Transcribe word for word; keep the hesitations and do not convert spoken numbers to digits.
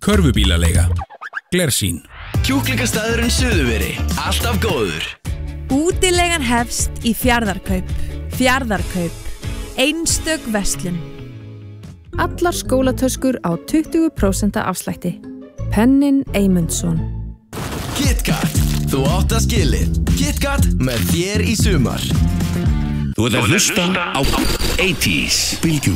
Körfubílaleiga. Glersýn. Kjúklingastæðurinn Suðurveri. Alltaf góður. Útilegan hefst í Fjarðarkaup. Fjarðarkaup. Einstök verslun. Allar skólatöskur á tuttugu prósent afslætti. Pennin Eymundsson. KitKat. Þú átt að skilið. KitKat með þér í sumar. Þú ert að hlusta á eighties Bylgju.